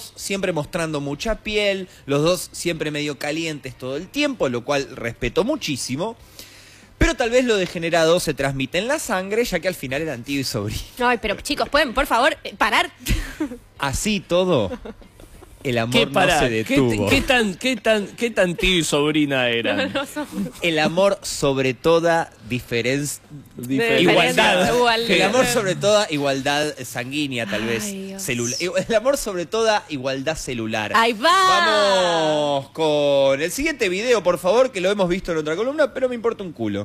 spots, siempre mostrando mucha piel, los dos siempre medio calientes todo el tiempo, lo cual respeto muchísimo. Pero tal vez lo degenerado se transmite en la sangre, ya que al final eran tío y sobrino. Ay, pero chicos, ¿pueden, por favor, parar? Así todo, el amor no se detuvo. ¿Qué tan tío y sobrina eran? El amor sobre toda diferencia. Igualdad. El amor sobre toda igualdad sanguínea, tal vez. Dios. Celular. El amor sobre toda igualdad celular. ¡Ahí va! Vamos con el siguiente video, por favor, que lo hemos visto en otra columna, pero me importa un culo.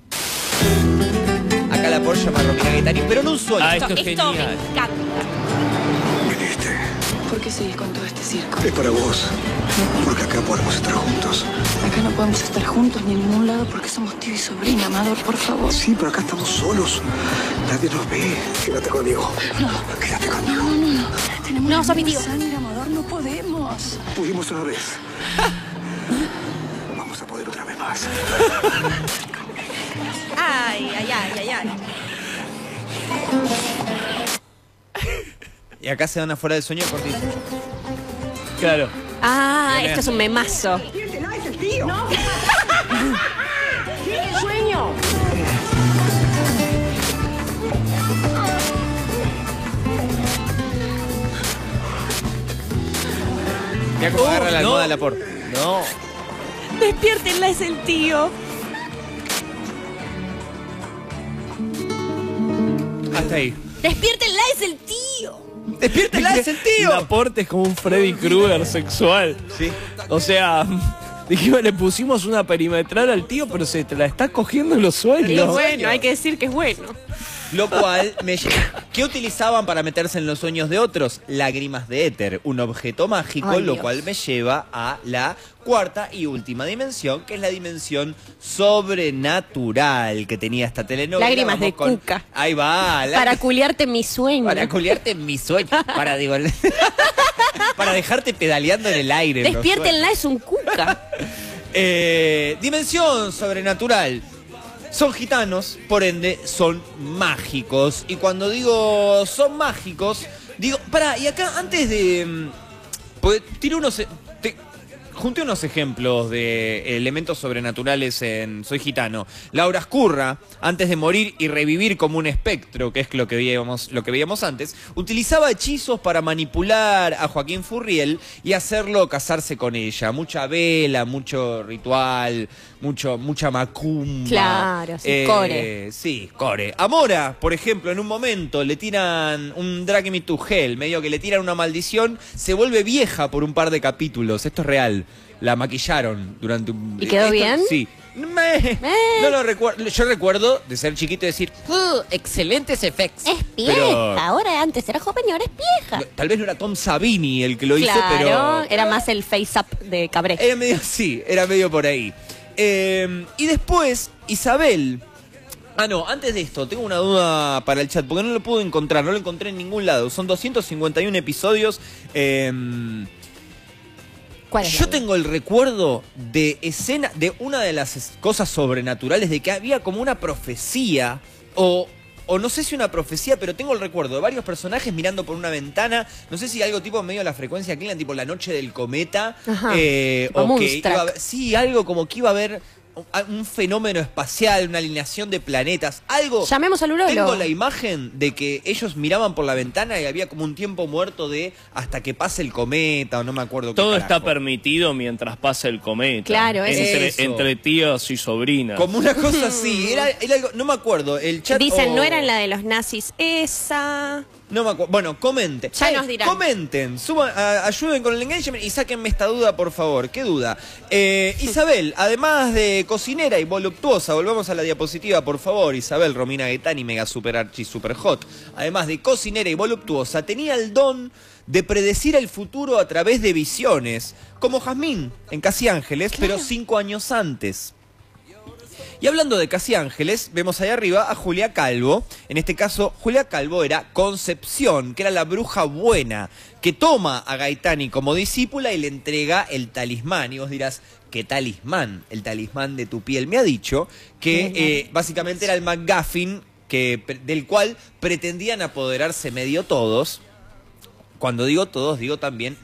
Acá la Porsche llama a Romina Gaetani, pero no un sueño. Ah, esto es Esto me genial. encanta. Viniste. ¿Por qué seguís con todo este circo? Es para vos. Porque acá podemos estar juntos. Acá no podemos estar juntos ni en ningún lado porque somos tío y sobrina, Amador, por favor. Sí, pero acá estamos solos. Nadie nos ve. Quédate conmigo. No. Quédate conmigo. No. Tenemos No, la sos mi misma tío. sangre, Amador, no podemos. Pudimos una vez. Vamos a poder otra vez más. Ay. Y acá se van afuera del sueño cortito. Claro. Ah, esto es un memazo. Mira cómo agarra la almohada de la Porsche. No. Despiértenla, es el tío. Hasta ahí. Despiértenla, es el tío. ¡Despiértela, es el tío! Laporte es como un Freddy Krueger sexual. Sí. O sea, dijimos, le pusimos una perimetral al tío, pero se te la está cogiendo en los Y sueños. bueno, hay que decir que es bueno. Lo cual me ¿qué utilizaban para meterse en los sueños de otros? Lágrimas de éter, un objeto mágico, Ay, lo Dios. cual me lleva a la cuarta y última dimensión, que es la dimensión sobrenatural que tenía esta telenovela. Lágrimas Vamos de cuca. Ahí va. Para culiarte en mi sueño. Para culiarte en mi sueño. Para dejarte pedaleando en el aire. en los Despiértenla, es un cuca. dimensión sobrenatural. Son gitanos, por ende son mágicos. Y cuando digo son mágicos, digo, pará, y acá antes de... Pues, junté unos ejemplos de elementos sobrenaturales en Soy Gitano. Laura Escurra, antes de morir y revivir como un espectro, que es lo que veíamos antes, utilizaba hechizos para manipular a Joaquín Furriel y hacerlo casarse con ella. Mucha vela, mucho ritual, mucha macumba. Claro, sí, core. Sí, core. A Mora, por ejemplo, en un momento le tiran un Drag Me to Hell, medio que le tiran una maldición, se vuelve vieja por un par de capítulos. Esto es real. La maquillaron durante un... ¿Y quedó bien? Sí. No lo recuerdo. Yo recuerdo de ser chiquito y decir, excelentes efectos. Es vieja. Pero- Ahora antes era joven y ahora es vieja. Tal vez no era Tom Savini el que lo hizo, Claro, pero... era más el face-up de Cabré. Era medio, sí, era medio por ahí. Y después, Isabel... Ah, no, antes de esto, tengo una duda para el chat, porque no lo pude encontrar, no lo encontré en ningún lado. Son 251 episodios. ¿Cuál es Yo la- tengo el recuerdo de escena, de una de las cosas sobrenaturales, de que había como una profecía, o no sé si una profecía, pero tengo el recuerdo de varios personajes mirando por una ventana, no sé si algo tipo medio la frecuencia Cleveland, tipo la noche del cometa, Ajá, tipo o que Moonstruck. iba a haber, sí, algo como que iba a haber un fenómeno espacial, una alineación de planetas, algo. Llamemos al urólogo. Tengo la imagen de que ellos miraban por la ventana y había como un tiempo muerto de hasta que pase el cometa, o no me acuerdo qué Todo está carajo. permitido mientras pasa el cometa. Claro, eso. entre tíos y sobrinas. Como una cosa así, era algo, no me acuerdo, el chat... Dicen, no era la de los nazis. Esa. No me acuerdo, bueno, comenten. Ya nos dirán. Comenten, ayuden con el engagement y sáquenme esta duda, por favor. ¿Qué duda? Isabel, además de cocinera y voluptuosa, volvamos a la diapositiva, por favor. Isabel Romina Gaetani, mega super archi super hot. Además de cocinera y voluptuosa, tenía el don de predecir el futuro a través de visiones, como Jazmín en Casi Ángeles, pero 5 años antes. Y hablando de Casi Ángeles, vemos ahí arriba a Julia Calvo. En este caso, Julia Calvo era Concepción, que era la bruja buena, que toma a Gaetani como discípula y le entrega el talismán. Y vos dirás, ¿qué talismán? El talismán de tu piel. Me ha dicho que básicamente era el MacGuffin del cual pretendían apoderarse medio todos. Cuando digo todos, digo también